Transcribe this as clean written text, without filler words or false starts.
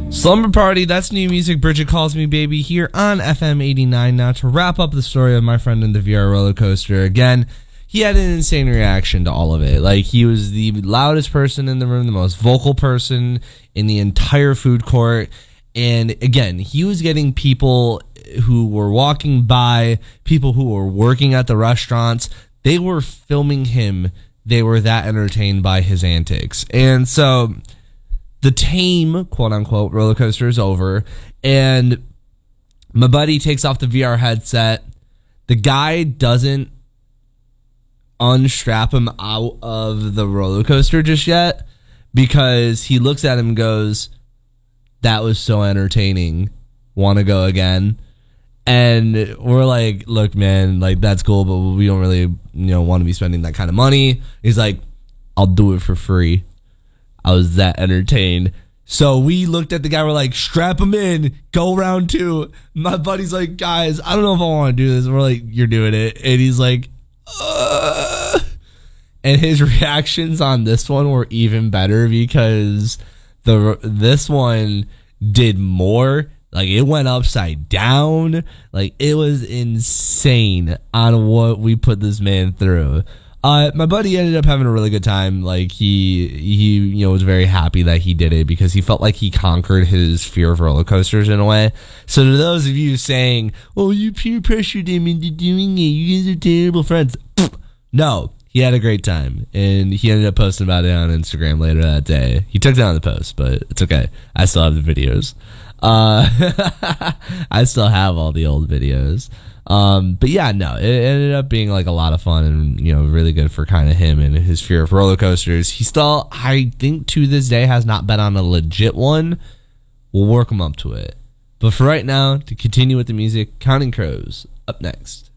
Slumber Party, that's new music. Bridget Calls Me Baby here on FM 89. Now to wrap up the story of my friend in the VR roller coaster. Again, he had an insane reaction to all of it. Like, he was the loudest person in the room, the most vocal person in the entire food court. And again, he was getting people who were walking by, people who were working at the restaurants. They were filming him. They were that entertained by his antics. And so the tame, quote unquote, roller coaster is over. And my buddy takes off the VR headset. The guy doesn't unstrap him out of the roller coaster just yet, because he looks at him and goes, "That was so entertaining. Want to go again?" And we're like, "Look, man, like, that's cool, but we don't really, want to be spending that kind of money." He's like, "I'll do it for free. I was that entertained." So we looked at the guy, we're like, "Strap him in, go round 2. My buddy's like, "Guys, I don't know if I want to do this." We're like, "You're doing it." And he's like, And his reactions on this one were even better, because this one did more. Like, it went upside down. Like, it was insane on what we put this man through. My buddy ended up having a really good time. Like, he was very happy that he did it, because he felt like he conquered his fear of roller coasters in a way. So to those of you saying, "Oh, you peer pressured him into doing it, you guys are terrible friends," no, he had a great time, and he ended up posting about it on Instagram later that day. He took down the post, but it's okay. I still have the videos. I still have all the old videos. But yeah, no, it ended up being like a lot of fun, and really good for kind of him and his fear of roller coasters. He still, I think to this day, has not been on a legit one. We'll work him up to it. But for right now, to continue with the music, Counting Crows up next.